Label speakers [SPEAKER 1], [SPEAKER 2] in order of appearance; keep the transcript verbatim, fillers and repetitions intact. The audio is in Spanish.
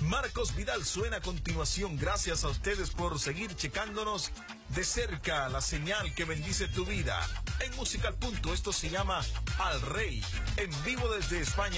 [SPEAKER 1] Marcos Vidal suena a continuación. Gracias a ustedes por seguir checándonos de cerca, la señal que bendice tu vida. En Música al Punto, esto se llama Al Rey, en vivo desde España.